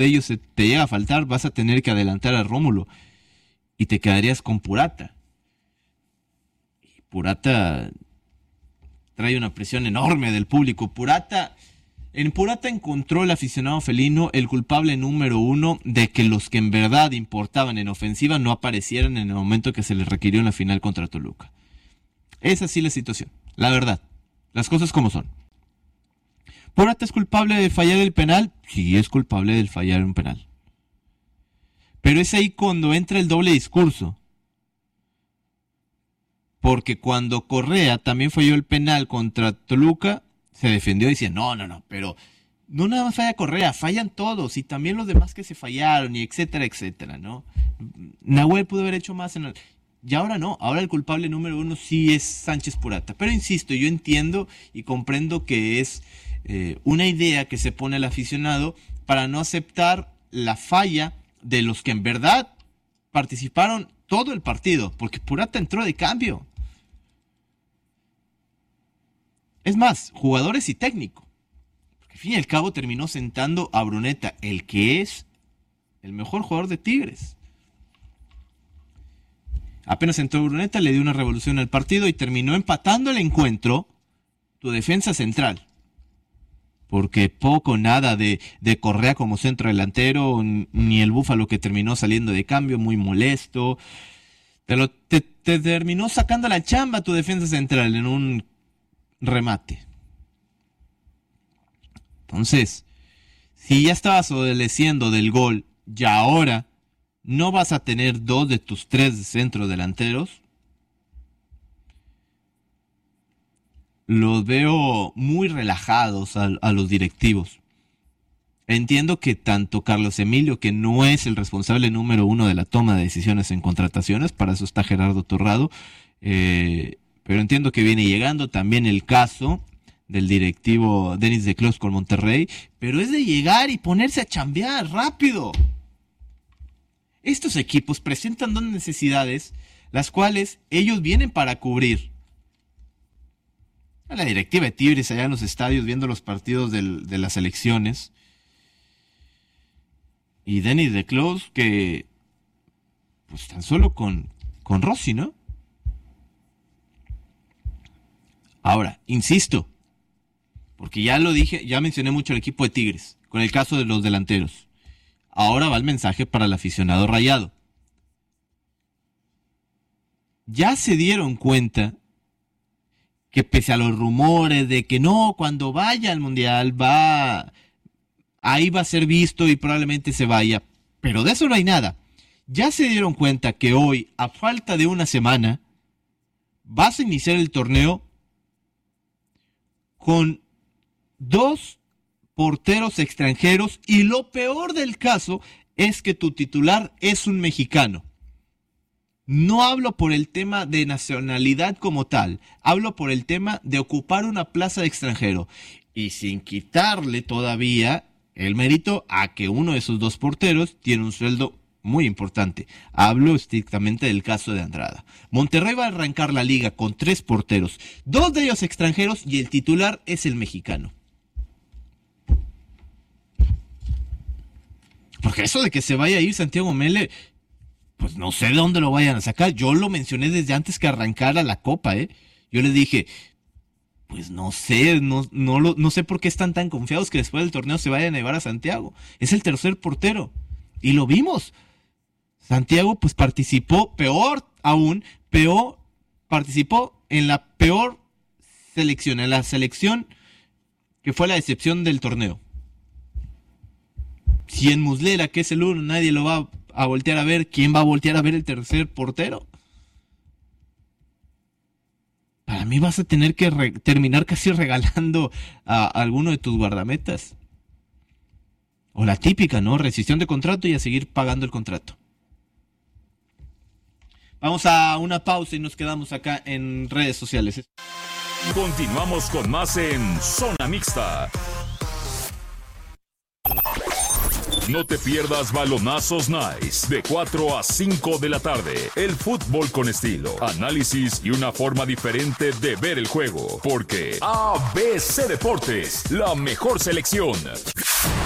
de ellos se te llega a faltar, vas a tener que adelantar a Rómulo y te quedarías con Purata. Y Purata trae una presión enorme del público. En Purata encontró el aficionado felino el culpable número uno de que los que en verdad importaban en ofensiva no aparecieran en el momento que se les requirió en la final contra Toluca. Es así la situación, la verdad, las cosas como son. ¿Purata es culpable de fallar el penal? Sí, es culpable de fallar un penal. Pero es ahí cuando entra el doble discurso. Porque cuando Correa también falló el penal contra Toluca, se defendió y decía, no, pero no nada más falla Correa, fallan todos y también los demás que se fallaron y etcétera, etcétera, ¿no? Nahuel pudo haber hecho más y ahora no, ahora el culpable número uno sí es Sánchez Purata. Pero insisto, yo entiendo y comprendo que es una idea que se pone al aficionado para no aceptar la falla de los que en verdad participaron todo el partido, porque Purata entró de cambio. Es más, jugadores y técnico. Porque al fin y al cabo terminó sentando a Bruneta, el que es el mejor jugador de Tigres. Apenas entró Bruneta, le dio una revolución al partido y terminó empatando el encuentro tu defensa central. Porque poco, nada de Correa como centro delantero, ni el Búfalo que terminó saliendo de cambio, muy molesto. Te terminó sacando la chamba tu defensa central en un remate. Entonces, si ya estabas adoleciendo del gol y ahora no vas a tener 2 de tus 3 centros delanteros, los veo muy relajados a los directivos. Entiendo que tanto Carlos Emilio, que no es el responsable número uno de la toma de decisiones en contrataciones, para eso está Gerardo Torrado, pero entiendo que viene llegando también el caso del directivo Denis de Clos con Monterrey, pero es de llegar y ponerse a chambear rápido. Estos equipos presentan 2 necesidades, las cuales ellos vienen para cubrir. A la directiva de Tigres allá en los estadios viendo los partidos de las selecciones. Y Denis de Clos que pues tan solo con Rossi, ¿no? Ahora, insisto, porque ya lo dije, ya mencioné mucho el equipo de Tigres, con el caso de los delanteros. Ahora va el mensaje para el aficionado rayado. Ya se dieron cuenta que pese a los rumores de que no, cuando vaya al Mundial ahí va a ser visto y probablemente se vaya, pero de eso no hay nada. Ya se dieron cuenta que hoy, a falta de una semana, vas a iniciar el torneo con 2 porteros extranjeros y lo peor del caso es que tu titular es un mexicano. No hablo por el tema de nacionalidad como tal, hablo por el tema de ocupar una plaza de extranjero y sin quitarle todavía el mérito a que uno de esos 2 porteros tiene un sueldo muy importante. Hablo estrictamente del caso de Andrada. Monterrey va a arrancar la liga con 3 porteros, 2 de ellos extranjeros y el titular es el mexicano. Porque eso de que se vaya a ir Santiago Mele, pues no sé de dónde lo vayan a sacar. Yo lo mencioné desde antes que arrancara la Copa, Yo les dije, pues no sé, no sé por qué están tan confiados que después del torneo se vayan a llevar a Santiago. Es el tercer portero. Y lo vimos. Santiago pues participó, participó en la peor selección, en la selección que fue la decepción del torneo. Si en Muslera, que es el uno, nadie lo va a voltear a ver, ¿quién va a voltear a ver el tercer portero? Para mí vas a tener que terminar casi regalando a alguno de tus guardametas. O la típica, ¿no? Rescisión de contrato y a seguir pagando el contrato. Vamos a una pausa y nos quedamos acá en redes sociales. Continuamos con más en Zona Mixta. No te pierdas Balonazos Nice de 4 a 5 de la tarde. El fútbol con estilo, análisis y una forma diferente de ver el juego. Porque ABC Deportes, la mejor selección.